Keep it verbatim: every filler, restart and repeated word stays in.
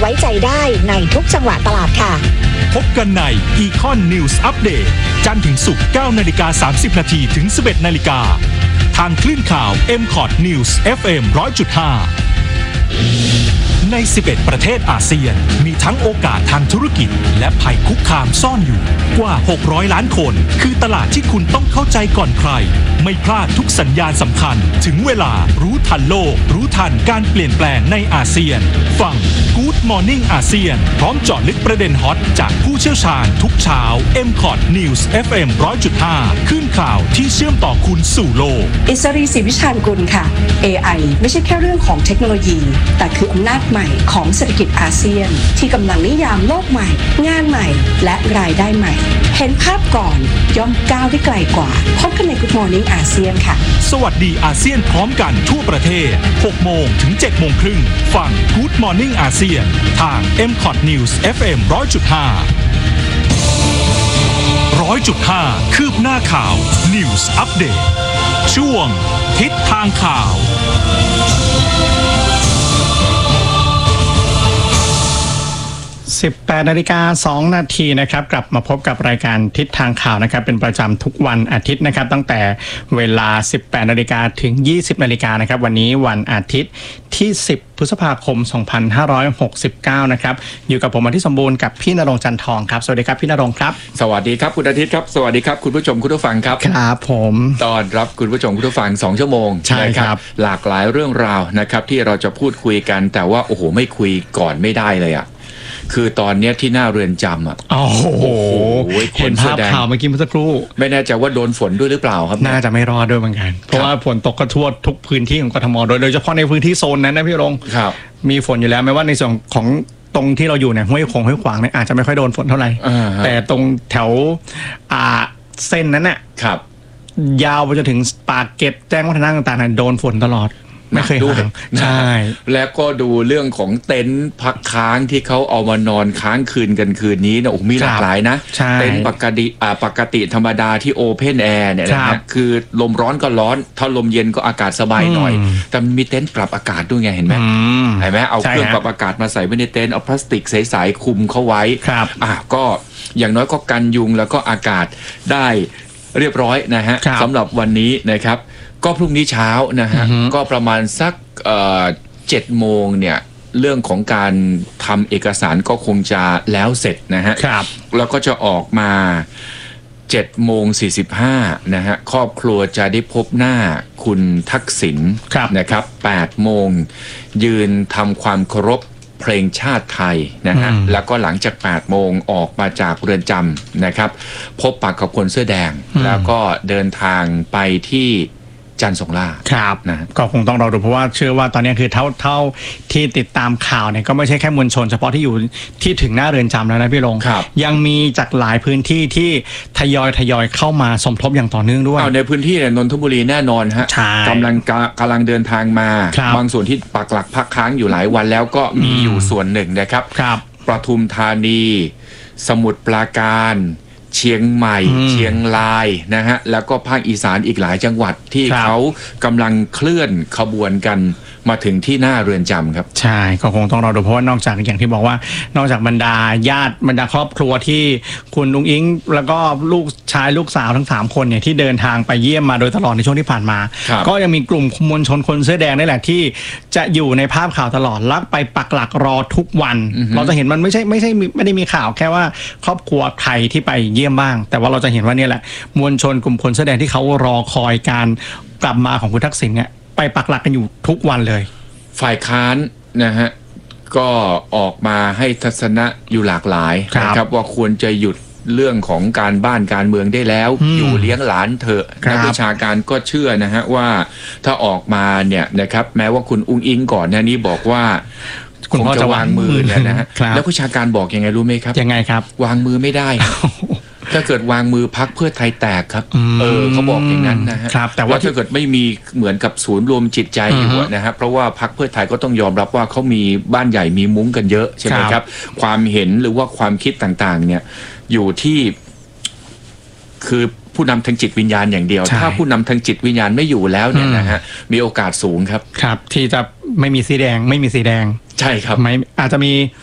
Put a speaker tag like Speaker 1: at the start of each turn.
Speaker 1: ว้ใจได้ในทุกจังหวะตลาดค่ะ
Speaker 2: พบกันใน Econ News Update จันทร์ถึงศุกร์ เก้านาฬิกาสามสิบนาทีถึง สิบเอ็ดนาฬิกาทางคลื่นข่าว เอ็ม คอท News เอฟ เอ็ม หนึ่งร้อยจุดห้า ใน สิบเอ็ด ประเทศอาเซียนมีทั้งโอกาสทางธุรกิจและภัยคุกคามซ่อนอยู่กว่าหกร้อยล้านคนคือตลาดที่คุณต้องเข้าใจก่อนใครไม่พลาดทุกสัญญาณสำคัญถึงเวลารู้ทันโลกรู้ทันการเปลี่ยนแปลงในอาเซียนฟัง Good Morning อาเซียนพร้อมเจาะลึกประเด็นฮอตจากผู้เชี่ยวชาญทุกเช้า เอ็ม คอท News เอฟ เอ็ม หนึ่งร้อยจุดห้า ขึ้นข่าวที่เชื่อมต่อคุณสู่โลก
Speaker 3: อิสรีศรีวิชาญกุลค่ะ เอ ไอ ไม่ใช่แค่เรื่องของเทคโนโลยีแต่คืออำนาจใหม่ของเศรษฐกิจอาเซียนที่กำลังนิยามโลกใหม่งานใหม่และรายได้ใหม่เห็นภาพก่อนย่อมก้าวได้ไกลกว่าพบกันใน Good Morning อาเซียนค่ะ
Speaker 2: สวัสดีอาเซียนพร้อมกันทั่วประเทศ หกโมงถึง เจ็ดโมงครึ่งฟัง Good Morning อาเซียนทาง เอ็ม คอท News เอฟ เอ็ม หนึ่งร้อยจุดห้า หนึ่งร้อยจุดห้า คืบหน้าข่าว News Update ช่วงทิศทางข่าว
Speaker 4: สิบแปดนาฬิกาสองนาทีนะครับกลับมาพบกับรายการทิศทางข่าวนะครับเป็นประจำทุกวันอาทิตย์นะครับตั้งแต่เวลา สิบแปดนาฬิกาถึง ยี่สิบนาฬิกานะครับวันนี้วันอาทิตย์ที่สิบพฤษภาคมสองพันห้าร้อยหกสิบเก้านะครับอยู่กับผมอาทิตย์สมบูรณ์กับพี่ณรงค์จันทองครับสวัสดีครับพี่ณรงค์ครับ
Speaker 5: สวัสดีครับคุณอาทิตย์ครับสวัสดีครับคุณผู้ชมคุณผู้ฟังครับ
Speaker 4: ครับผม
Speaker 5: ต้อนรับคุณผู้ชมคุณผู้ฟังสองชั่วโมง
Speaker 4: ใช่ครับ
Speaker 5: หลากหลายเรื่องราวนะครับที่เราจะพูดคุยกันแต่ว่าโอ้โหไม่คุยก่อนไม่ได้เลยอ่ะคือตอนนี้ที่หน้าเรือนจำอ่ะ
Speaker 4: โอ้โหเห็นภาพข่าวเมื่อกี้เมื่อสักครู่
Speaker 5: ไม่แน่ใจว่าโดนฝนด้วยหรือเปล่าครับ
Speaker 4: น่าจะไม่รอดด้วยเหมือนกันเพราะว่าฝนตกกระทั่วทุกพื้นที่ของกทมโดยเฉพาะในพื้นที่โซนนั้นนะพี่รงค์มีฝนอยู่แล้วแม้ว่าในส่วนของตรงที่เราอยู่เนี่ยห้วยคงห้วยขวางเนี่ยอาจจะไม่ค่อยโดนฝนเท่าไหร่แต่ตรงแถวอ่าเส้นนั้นน่ะยาวไปจนถึงปากเกร็ดแจ้งวัฒนะต่างๆโดนฝนตลอดไม่เคยดูใช่
Speaker 5: แล้วก็ดูเรื่องของเต็นท์พักค้างที่เขาเอามานอนค้างคืนกันคืนนี้นะโอ้มีหลากหลายนะเต็นท์ปกติอ่าปกติธรรมดาที่โอเพนแอร์เนี่ยนะคือลมร้อนก็ร้อนถ้าลมเย็นก็อากาศสบายหน่อยแต่มีเต็นท์ปรับอากาศด้วยไงเห็นไหมเห็นไหมเอาเครื่องปรับอากาศมาใส่ไว้ในเต็นท์เอาพลาสติกใสๆคลุมเข้าไว้อ่าก็อย่างน้อยก็กันยุงแล้วก็อากาศได้เรียบร้อยนะฮะสำหรับวันนี้นะครับก็พรุ่งนี้เช้านะฮะก็ประมาณสักเอ่อเจ็ดโมงเนี่ยเรื่องของการทำเอกสารก็คงจะแล้วเสร็จนะฮะแล้วก็จะออกมาเจ็ดโมงสี่สิบห้านะฮะครอบครัวจะได้พบหน้าคุณทักษิณนะครับแปดโมงยืนทำความเคารพเพลงชาติไทยนะฮะแล้วก็หลังจากแปดโมงออกมาจากเรือนจำนะครับพบปะกับคนเสื้อแดงแล้วก็เดินทางไปที่จันทร์สงล่า
Speaker 4: ครับนะก็คงต้องรอดูเพราะว่าเชื่อว่าตอนนี้คือเท่าเท่าที่ติดตามข่าวเนี่ยก็ไม่ใช่แค่มวลชนเฉพาะที่อยู่ที่ถึงหน้าเรือนจำแล้วนะพี่รงค์ยังมีจากหลายพื้นที่ที่ทยอยทยอยเข้ามาสมทบอย่างต่อเนื่องด้วย
Speaker 5: ในพื้นที่เนี่ยนนทบุรีแน่นอนฮะกำลังกำลังเดินทางมาบางส่วนที่ปักหลักพักค้างอยู่หลายวันแล้วก็มีอยู่ส่วนหนึ่งนะครับปทุมธานีสมุทรปราการเชียงใหม่เชียงรายนะฮะแล้วก็ภาคอีสานอีกหลายจังหวัดที่เขากำลังเคลื่อนขบวนกันมาถึงที่หน้าเรือนจำครับ
Speaker 4: ใช่ก็คงต้องรอดูเพราะว่านอกจากอย่างที่บอกว่านอกจากบรรดาญาติบรรดาครอบครัวที่คุณนุ้งอิงแล้วก็ลูกชายลูกสาวทั้งสามคนเนี่ยที่เดินทางไปเยี่ยมมาโดยตลอดในช่วงที่ผ่านมาก็ยังมีกลุ่มมวลชนคนเสื้อแดงนี่แหละที่จะอยู่ในภาพข่าวตลอดลักไปปักหลักรอทุกวันเราจะเห็นมันไม่ใช่ไม่ใช่ไม่ได้มีข่าวแค่ว่าครอบครัวไทยที่ไปเยี่ยมบ้างแต่ว่าเราจะเห็นว่านี่แหละมวลชนกลุ่มคนเสื้อแดงที่เขารอคอยการกลับมาของคุณทักษิณเนี่ยไปปักหลักกันอยู่ทุกวันเลย
Speaker 5: ฝ่ายค้านนะฮะก็ออกมาให้ทัศนะอยู่หลากหลายนะครับว่าควรจะหยุดเรื่องของการบ้านการเมืองได้แล้วอยู่เลี้ยงหลานเถอะนักวิชาการก็เชื่อนะฮะว่าถ้าออกมาเนี่ยนะครับแม้ว่าคุณอุ้งอิงก่อนหน้านี้บอกว่าคงจะวางมือนะฮะแล้ววิชาการบอกยังไงรู้ไหมครับ
Speaker 4: ยังไงครับ
Speaker 5: วางมือไม่ได้ ถ้าเกิดวางมือพรรคเพื่อไทยแตกครับเออเขาบอกอย่างนั้นนะฮะแต่ว่าถ้าเกิดไม่มีเหมือนกับศูนย์รวมจิตใจอยู่นะฮะเพราะว่าพรรคเพื่อไทยก็ต้องยอมรับว่าเขามีบ้านใหญ่มีมุ้งกันเยอะใช่ไหมครับความเห็นหรือว่าความคิดต่างๆเนี่ยอยู่ที่คือผู้นำทางจิตวิญญาณอย่างเดียวถ้าผู้นำทางจิตวิญญาณไม่อยู่แล้วเนี่ยนะฮะมีโอกาสสูงครับ
Speaker 4: ครับที่จะไม่มีสีแดงไม่มีสีแดง
Speaker 5: ใช่ครับ
Speaker 4: ไม่อาจจะมี